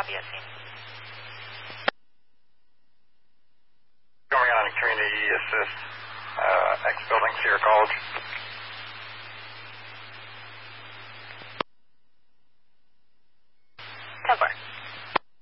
be at scene. Coming on community assist, X building, Sierra College.